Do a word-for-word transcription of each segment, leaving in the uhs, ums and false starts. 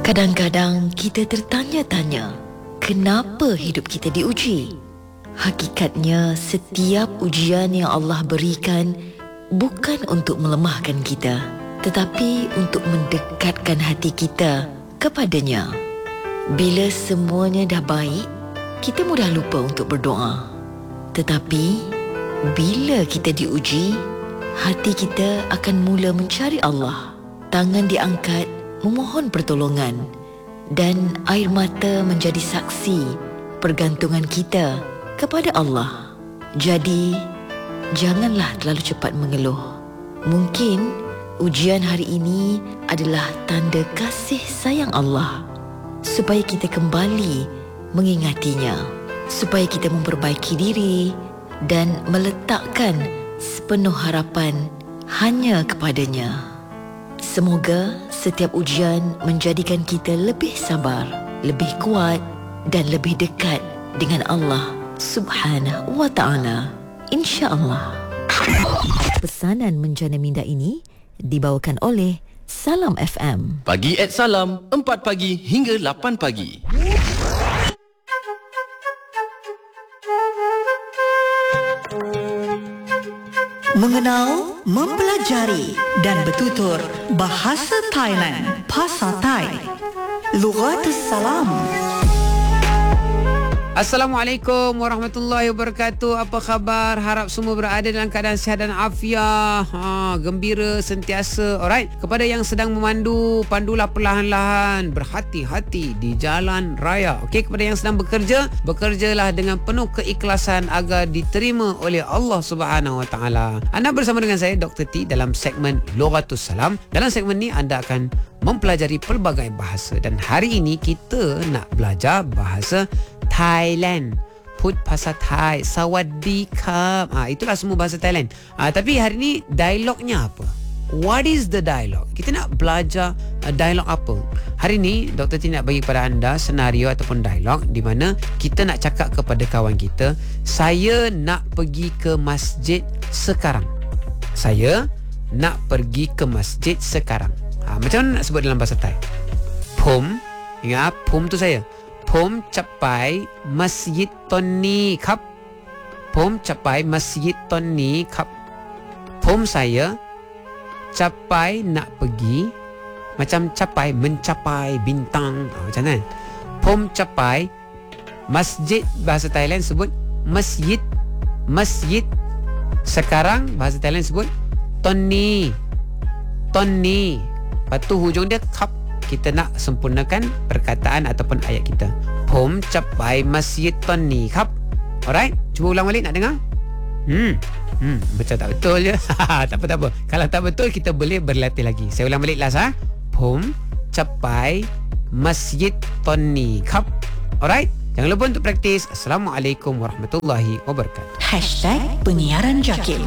Kadang-kadang kita tertanya-tanya, kenapa hidup kita diuji? Hakikatnya, setiap ujian yang Allah berikan bukan untuk melemahkan kita, tetapi untuk mendekatkan hati kita kepadanya. Bila semuanya dah baik, kita mudah lupa untuk berdoa. Tetapi, bila kita diuji, hati kita akan mula mencari Allah. Tangan diangkat memohon pertolongan, dan air mata menjadi saksi pergantungan kita kepada Allah. Jadi, janganlah terlalu cepat mengeluh. Mungkin ujian hari ini adalah tanda kasih sayang Allah, supaya kita kembali mengingatinya, supaya kita memperbaiki diri dan meletakkan sepenuh harapan hanya kepadanya. Semoga setiap ujian menjadikan kita lebih sabar, lebih kuat dan lebih dekat dengan Allah Subhanahu wa ta'ala. InsyaAllah. Pesanan menjana minda ini dibawakan oleh Salam F M. Pagi at Salam, empat pagi hingga lapan pagi. Mengenal, mempelajari dan bertutur bahasa Thailand, Pasar Thai, Lughatus Salam. Assalamualaikum warahmatullahi wabarakatuh. Apa khabar? Harap semua berada dalam keadaan sihat dan afiat, ha, gembira sentiasa. Alright. Kepada yang sedang memandu, pandulah perlahan-lahan, berhati-hati di jalan raya. Okey, kepada yang sedang bekerja, bekerjalah dengan penuh keikhlasan agar diterima oleh Allah Subhanahu wa taala. Anda bersama dengan saya Doktor T dalam segmen Lughatus Salam. Dalam segmen ni anda akan mempelajari pelbagai bahasa, dan hari ini kita nak belajar bahasa Thailand. Put pasal Thai, Sawadee-kap. Ah, itulah semua bahasa Thailand. Ah, tapi hari ni dialognya apa? What is the dialogue? Kita nak belajar uh, dialog apa? Hari ni Doktor T nak bagi kepada anda senario ataupun dialog di mana kita nak cakap kepada kawan kita, saya nak pergi ke masjid sekarang. Saya nak pergi ke masjid sekarang. Ha, macam mana nak sebut dalam bahasa Thai? Pom, ingat pom tu saya. Pom capai masjid tonni kap. Pom capai masjid tonni kap. Pom saya capai nak pergi, macam capai mencapai bintang, ha, macam mana? Pom capai masjid, bahasa Thailand sebut masjid. Masjid sekarang bahasa Thailand sebut tonni. Tonni. Lepas tu hujung dia kap. Kita nak sempurnakan perkataan ataupun ayat kita. Pom capai masjid tonni kap. Alright, cuba ulang balik, nak dengar? Hmm, hmm macam tak betul je. Tak apa, tak apa. Kalau tak betul, kita boleh berlatih lagi. Saya ulang balik last ha. Pom capai masjid tonni kap. Alright, jangan lupa untuk praktis. Assalamualaikum warahmatullahi wabarakatuh. Hashtag Penyiaran Jakim.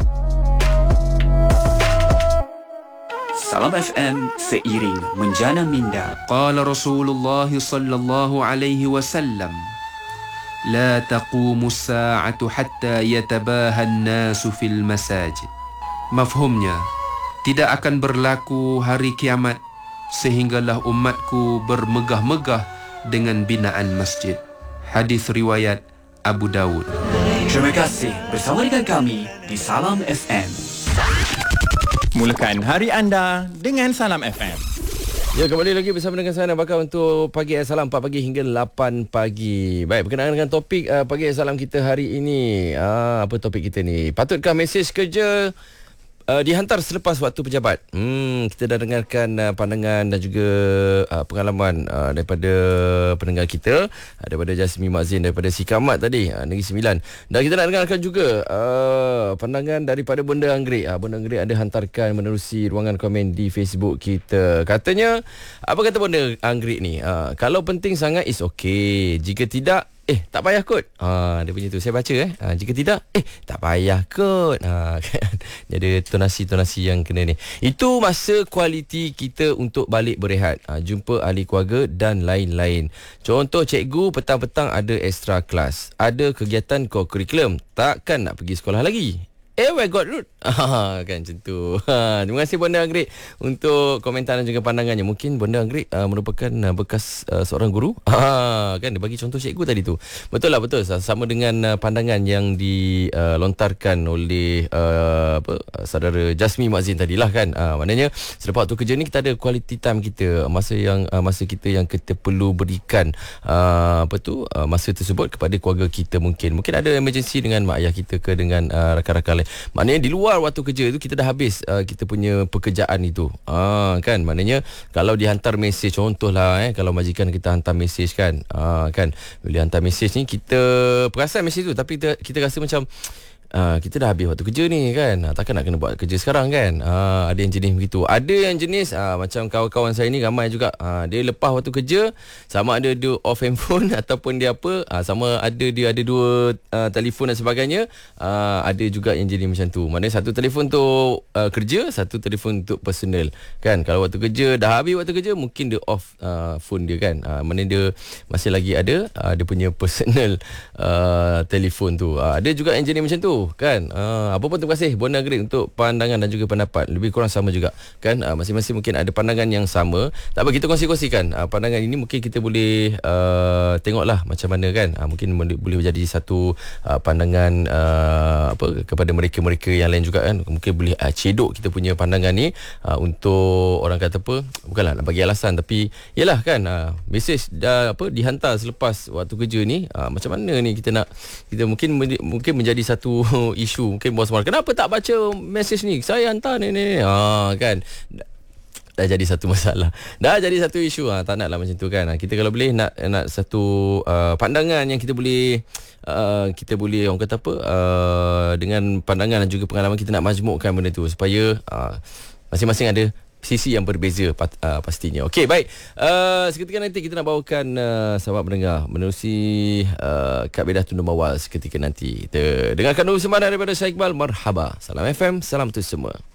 Salam F M, seiring menjana minda. Qala Rasulullah sallallahu alaihi wasallam, la taqumu as-sa'atu hatta yatabaha an-nasu fil masajid. Mafhumnya, tidak akan berlaku hari kiamat sehinggalah umatku bermegah-megah dengan binaan masjid. Hadis riwayat Abu Dawud. Terima kasih bersama dengan kami di Salam F M. Mulakan hari anda dengan Salam F M. Ya, kembali lagi bersama dengan saya Bakar untuk Pagi Salam empat pagi hingga lapan pagi. Baik, berkenaan dengan topik uh, Pagi Salam kita hari ini. Uh, apa topik kita ni? Patutkah mesej kerja uh, dihantar selepas waktu pejabat? Hmm, kita dah dengarkan uh, pandangan dan juga uh, pengalaman uh, daripada pendengar kita, uh, daripada Jasmine Mazin, daripada Sikamat tadi, uh, Negeri Sembilan. Dan kita nak dengarkan juga uh, pandangan daripada Bonda Anggerik. Uh, Bonda Anggerik ada hantarkan menerusi ruangan komen di Facebook kita. Katanya, apa kata Bonda Anggerik ni? Uh, kalau penting sangat is okay. Jika tidak, eh tak payah kot. Ha, dia punya tu saya baca eh. Ha, jika tidak, eh tak payah kot. Ha, kan? Dia ada tonasi-tonasi yang kena ni. Itu masa kualiti kita untuk balik berehat. Ha, jumpa ahli keluarga dan lain-lain. Contoh, cikgu petang-petang ada extra kelas, ada kegiatan co-curriculum, takkan nak pergi sekolah lagi. Eh, where got root? Ah, kan macam tu. Ha, terima kasih Bonda Anggerik untuk komentar dan juga pandangannya. Mungkin Bonda Anggerik uh, merupakan uh, bekas uh, seorang guru. Ha, kan dia bagi contoh cikgu tadi tu. Betul lah, betul. Sama dengan uh, pandangan yang dilontarkan uh, oleh uh, apa saudara Jasmi Mazin tadilah kan. Uh, maknanya selepas waktu kerja ni kita ada quality time kita, masa yang uh, masa kita yang kita perlu berikan uh, apa tu uh, masa tersebut kepada keluarga kita. Mungkin mungkin ada emergency dengan mak ayah kita ke dengan uh, rakan-rakan lain. Maknanya di luar waktu kerja tu kita dah habis uh, kita punya pekerjaan itu. Ah, kan maknanya kalau dihantar mesej, contohlah eh kalau majikan kita hantar mesej kan. Ah, kan bila hantar mesej ni kita perasan mesej tu tapi kita, kita rasa macam Uh, kita dah habis waktu kerja ni kan, uh, takkan nak kena buat kerja sekarang kan. uh, Ada yang jenis begitu. Ada yang jenis uh, macam kawan-kawan saya ni ramai juga, uh, dia lepas waktu kerja, sama ada dia off handphone ataupun dia apa, uh, sama ada dia ada dua uh, telefon dan sebagainya. uh, Ada juga yang jenis macam tu. Maknanya satu telefon tu uh, kerja, satu telefon untuk personal kan. Kalau waktu kerja, dah habis waktu kerja, mungkin dia off uh, phone dia kan. uh, Maknanya dia masih lagi ada uh, dia punya personal uh, telefon tu. uh, Ada juga yang jenis macam tu kan. Uh, apa pun terima kasih Bonda Anggerik untuk pandangan dan juga pendapat. Lebih kurang sama juga kan. Uh, masing-masing mungkin ada pandangan yang sama. Tak apa, kita kongsi-kongsikan uh, pandangan ini. Mungkin kita boleh uh, tengoklah macam mana kan. Uh, mungkin boleh menjadi satu uh, pandangan uh, apa kepada mereka-mereka yang lain juga kan. Mungkin boleh uh, cedok kita punya pandangan ni uh, untuk orang kata apa, bukanlah nak bagi alasan, tapi yalah kan, uh, mesej dah apa dihantar selepas waktu kerja ni, uh, macam mana ni kita nak, kita mungkin mungkin menjadi satu isu. Mungkin bos marah, kenapa tak baca mesej ni, saya hantar ni ni, ha, kan dah jadi satu masalah, dah jadi satu isu. Ha, tak nak lah macam tu kan. Ha, kita kalau boleh nak nak satu uh, pandangan yang kita boleh uh, kita boleh orang kata apa uh, dengan pandangan dan juga pengalaman kita nak majmukkan benda tu supaya uh, masing-masing ada sisi yang berbeza pat, uh, pastinya. Okey, baik. Uh, seketika nanti kita nak bawakan uh, sahabat pendengar menerusi uh, Kak Bedah Tunduk Mawal seketika nanti. Kita dengarkan dulu sembang daripada Syah Iqbal. Marhaba. Salam F M, salam tu semua.